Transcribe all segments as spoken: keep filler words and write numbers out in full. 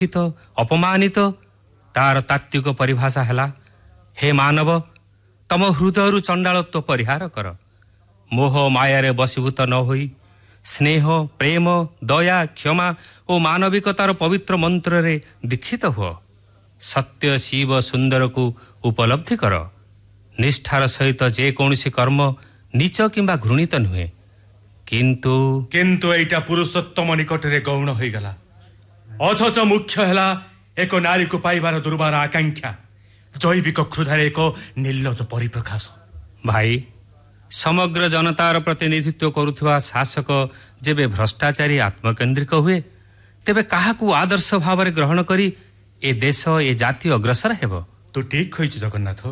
अपमानित तार तात्विक परिभाषा है, हे मानव तम हृदय चंडालत्व परिहार कर, मोह माया बशीभूत न होई स्नेह प्रेम दया क्षमा और मानविकतार पवित्र मंत्र रे दीक्षित हुआ। सत्य शिव सुंदर को उपलब्धि कर। निष्ठार सहित जेकोसी कर्म नीच किंबा घृणित नुहे, किंतु किंतु एटा पुरुषोत्तम निकट रे गौण हो गला। अथच मुख्य है एक नारी को पाइबार दुर्बार आकांक्षा, जैविक क्षुधार एक निर्लज परिप्रकाश। भाई समग्र जनतार प्रतिनिधित्व करुवा शासक जेबे भ्रष्टाचारी आत्मकेन्द्रिक हुए, तेबे काहाकू आदर्श भाव में ग्रहण करी ए देश ए जाति अग्रसर हेब। तू ठीक कहिछु जगन्नाथ।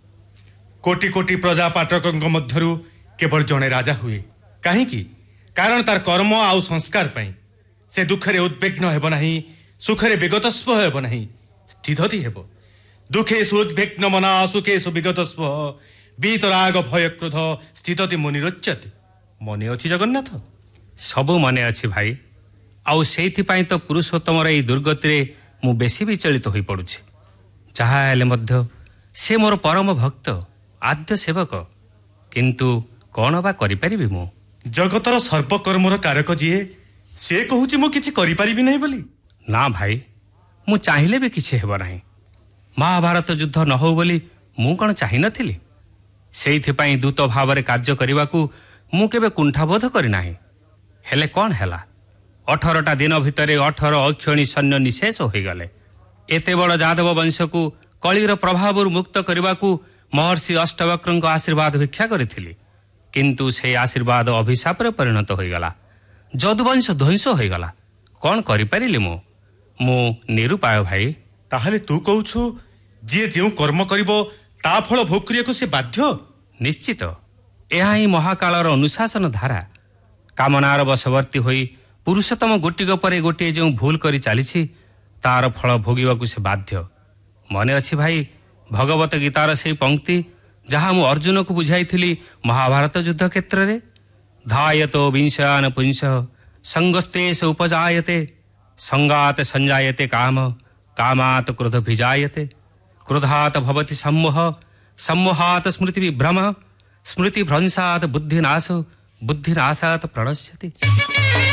कोटि कोटि प्रजा पाठक मध्यरु केवल जने राजा हुए कहीं, कारण तार कर्म आउ संस्कार पाई से दुखरे उद्विग्न हेब नहीं, सुखरे विगतस्व हेब नहीं, स्थिति हेब। दुखे सुद्विग्न मना सुखे सुविगतस्व बीतराग भय क्रोध स्थिति मुनिरोच्यते। मने अछि जगन्नाथ? सबु मने अछि भाई। आउ सेइथिपाई तो पुरुषोत्तमर एई दुर्गति मु बेसी विचलित होई पड़ुछि। जहा हेले मध्य से मोर परम भक्त आद्य सेवक, किंतु कौन बा करि परिबि मु? जगतर सर्वकर्मर कारक जिए से कहूछि मु किछि करि परिबि नै बोली। ना भाई, मु चाहिले भी किछि हेब नाही। महाभारत युद्ध न हो बोली मु कोन चाहि नथिली। सेइथिपाई दूत भाव में कार्य करने को मु केबे कुंठाबोध करि नाही। हेले कौन हैला? अठारटा दिन भितर अठार अक्षणी सैन्य निशेष हो गले। एते बड़ जादव वंश को कलिर प्रभाव मुक्त करने को महर्षि अष्टवक्र आशीर्वाद भिक्षा करी, किंतु से आशीर्वाद अभिशाप रे परिणत हो गला। जदुवंश ध्वंस हो गला। कौन करि मु? मु निरुपाय भाई। ताहले तू कहूछु जे जे कर्म करिवो ता फल भोग करिया से बाध्य? निश्चित यह ही महाकालर अनुशासन धारा। कामनार बशवर्ती होई पुरुषोत्तम गोटिक परे गोटे जो भूल करी चली तार फल भोगवाक से बाध्य। मने अच्छी भाई भगवत गीतार से पंक्ति जहाँ मु अर्जुन को बुझाई महाभारत युद्ध क्षेत्र में, धायतो विंशान पुंस संगस्ते से उपजायते संगात संजायते काम कामात क्रोध भिजायते क्रोधात भवति सम्मोह सम्मोहात स्मृति विभ्रम स्मृति भ्रंशात बुद्धिनाश बुद्धिनाशात प्रणश्यति।